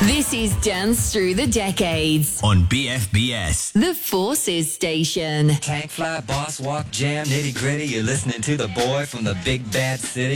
This is Dance Through the Decades on BFBS, the Forces Station. Tank fly, boss walk, jam, nitty gritty. You're listening to the boy from the big bad city.